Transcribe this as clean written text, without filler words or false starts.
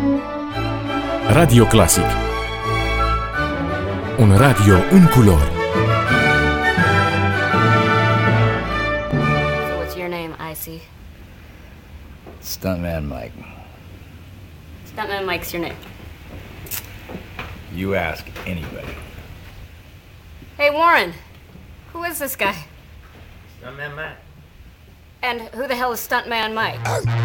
Radio Classic. Un radio în culori. So what's your name, Icy? Stuntman Mike. Stuntman Mike's your name. You ask anybody. Hey, Warren. Who is this guy? Stuntman Mike. And who the hell is Stuntman Mike?